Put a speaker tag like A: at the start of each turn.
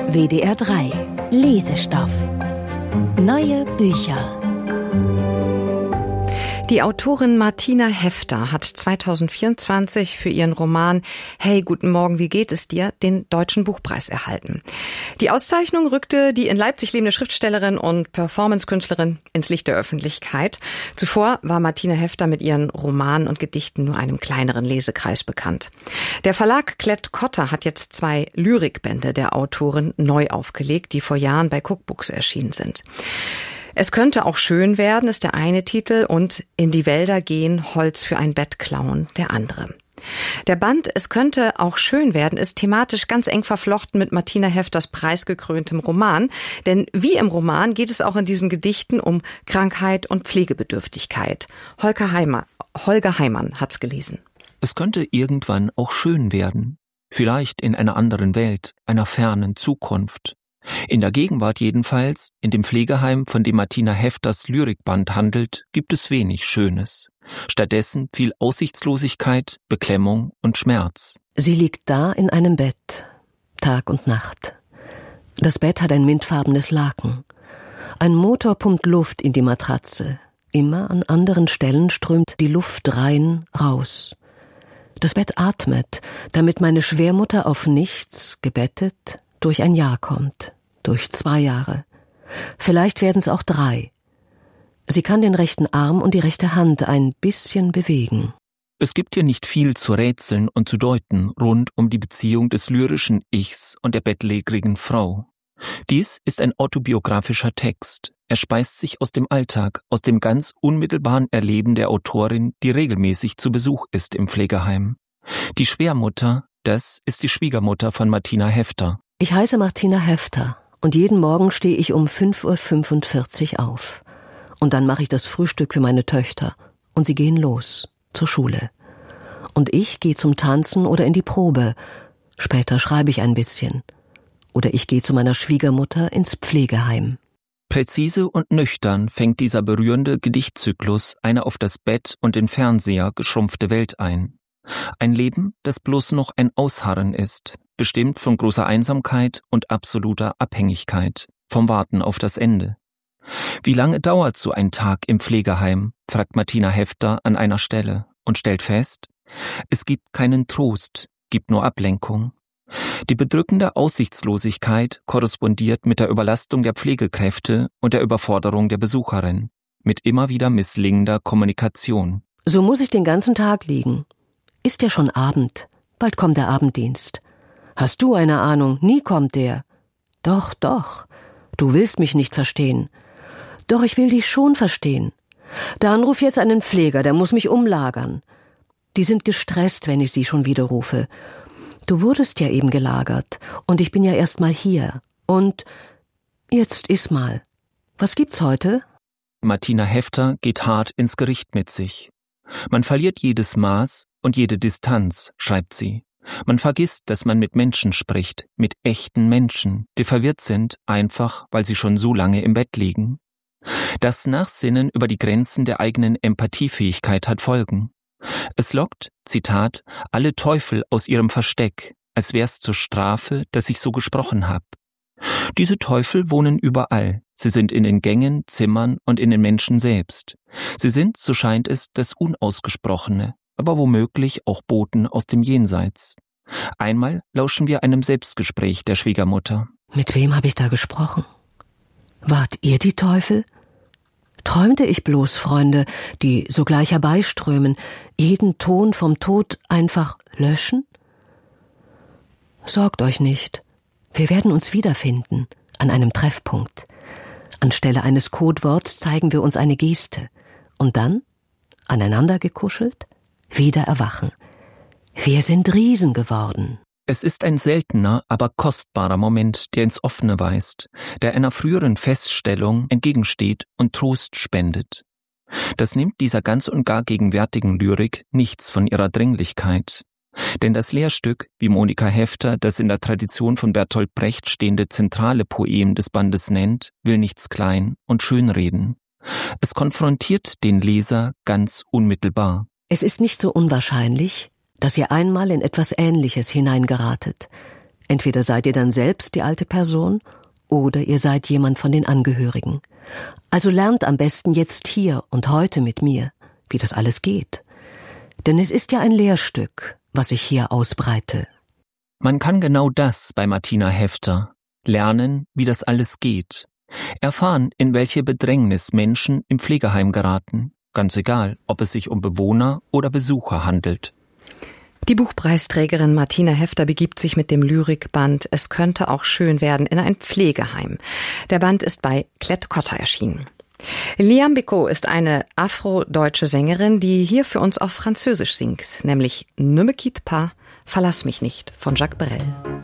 A: WDR 3 Lesestoff. Neue Bücher.
B: Die Autorin Martina Hefter hat 2024 für ihren Roman »Hey, guten Morgen, wie geht es dir?« den Deutschen Buchpreis erhalten. Die Auszeichnung rückte die in Leipzig lebende Schriftstellerin und Performancekünstlerin ins Licht der Öffentlichkeit. Zuvor war Martina Hefter mit ihren Romanen und Gedichten nur einem kleineren Lesekreis bekannt. Der Verlag Klett-Cotta hat jetzt 2 Lyrikbände der Autorin neu aufgelegt, die vor Jahren bei Cook Books erschienen sind. Es könnte auch schön werden, ist der eine Titel, und In die Wälder gehen, Holz für ein Bett klauen, der andere. Der Band Es könnte auch schön werden ist thematisch ganz eng verflochten mit Martina Hefters preisgekröntem Roman. Denn wie im Roman geht es auch in diesen Gedichten um Krankheit und Pflegebedürftigkeit. Holger Heimann hat's gelesen.
C: Es könnte irgendwann auch schön werden. Vielleicht in einer anderen Welt, einer fernen Zukunft. In der Gegenwart jedenfalls, in dem Pflegeheim, von dem Martina Hefters Lyrikband handelt, gibt es wenig Schönes. Stattdessen viel Aussichtslosigkeit, Beklemmung und Schmerz.
D: Sie liegt da in einem Bett, Tag und Nacht. Das Bett hat ein mintfarbenes Laken. Ein Motor pumpt Luft in die Matratze. Immer an anderen Stellen strömt die Luft rein, raus. Das Bett atmet, damit meine Schwermutter auf nichts, gebettet, durch ein Jahr kommt, durch 2 Jahre. Vielleicht werden es auch 3. Sie kann den rechten Arm und die rechte Hand ein bisschen bewegen.
C: Es gibt hier nicht viel zu rätseln und zu deuten rund um die Beziehung des lyrischen Ichs und der bettlägerigen Frau. Dies ist ein autobiografischer Text. Er speist sich aus dem Alltag, aus dem ganz unmittelbaren Erleben der Autorin, die regelmäßig zu Besuch ist im Pflegeheim. Die Schwiegermutter, das ist die Schwiegermutter von Martina Hefter.
D: Ich heiße Martina Hefter und jeden Morgen stehe ich um 5:45 Uhr auf. Und dann mache ich das Frühstück für meine Töchter und sie gehen los, zur Schule. Und ich gehe zum Tanzen oder in die Probe. Später schreibe ich ein bisschen. Oder ich gehe zu meiner Schwiegermutter ins Pflegeheim.
C: Präzise und nüchtern fängt dieser berührende Gedichtzyklus eine auf das Bett und den Fernseher geschrumpfte Welt ein. Ein Leben, das bloß noch ein Ausharren ist, bestimmt von großer Einsamkeit und absoluter Abhängigkeit, vom Warten auf das Ende. Wie lange dauert so ein Tag im Pflegeheim, fragt Martina Hefter an einer Stelle und stellt fest, es gibt keinen Trost, gibt nur Ablenkung. Die bedrückende Aussichtslosigkeit korrespondiert mit der Überlastung der Pflegekräfte und der Überforderung der Besucherin, mit immer wieder misslingender Kommunikation.
D: So muss ich den ganzen Tag liegen. Ist ja schon Abend. Bald kommt der Abenddienst. Hast du eine Ahnung? Nie kommt der. Doch, doch. Du willst mich nicht verstehen. Doch, ich will dich schon verstehen. Dann ruf jetzt einen Pfleger, der muss mich umlagern. Die sind gestresst, wenn ich sie schon wieder rufe. Du wurdest ja eben gelagert und ich bin ja erst mal hier. Und jetzt iss mal. Was gibt's heute?
C: Martina Hefter geht hart ins Gericht mit sich. Man verliert jedes Maß und jede Distanz, schreibt sie. Man vergisst, dass man mit Menschen spricht, mit echten Menschen, die verwirrt sind, einfach weil sie schon so lange im Bett liegen. Das Nachsinnen über die Grenzen der eigenen Empathiefähigkeit hat Folgen. Es lockt, Zitat, alle Teufel aus ihrem Versteck, als wär's zur Strafe, dass ich so gesprochen hab. Diese Teufel wohnen überall. Sie sind in den Gängen, Zimmern und in den Menschen selbst. Sie sind, so scheint es, das Unausgesprochene, aber womöglich auch Boten aus dem Jenseits. Einmal lauschen wir einem Selbstgespräch der Schwiegermutter.
D: Mit wem habe ich da gesprochen? Wart ihr die Teufel? Träumte ich bloß, Freunde, die sogleich herbeiströmen, jeden Ton vom Tod einfach löschen? Sorgt euch nicht. Wir werden uns wiederfinden, an einem Treffpunkt. Anstelle eines Codeworts zeigen wir uns eine Geste. Und dann, aneinander gekuschelt, wieder erwachen. Wir sind Riesen geworden.
C: Es ist ein seltener, aber kostbarer Moment, der ins Offene weist, der einer früheren Feststellung entgegensteht und Trost spendet. Das nimmt dieser ganz und gar gegenwärtigen Lyrik nichts von ihrer Dringlichkeit. Denn das Lehrstück, wie Monika Hefter das in der Tradition von Bertolt Brecht stehende zentrale Poem des Bandes nennt, will nichts klein und schönreden. Es konfrontiert den Leser ganz unmittelbar.
D: Es ist nicht so unwahrscheinlich, dass ihr einmal in etwas Ähnliches hineingeratet. Entweder seid ihr dann selbst die alte Person oder ihr seid jemand von den Angehörigen. Also lernt am besten jetzt hier und heute mit mir, wie das alles geht. Denn es ist ja ein Lehrstück, was ich hier ausbreite.
C: Man kann genau das bei Martina Hefter. Lernen, wie das alles geht. Erfahren, in welche Bedrängnis Menschen im Pflegeheim geraten. Ganz egal, ob es sich um Bewohner oder Besucher handelt.
B: Die Buchpreisträgerin Martina Hefter begibt sich mit dem Lyrikband »Es könnte auch schön werden« in ein Pflegeheim. Der Band ist bei Klett-Cotta erschienen. Liam Bicot ist eine afrodeutsche Sängerin, die hier für uns auf Französisch singt, nämlich Ne me quitte pas, Verlass mich nicht von Jacques Brel.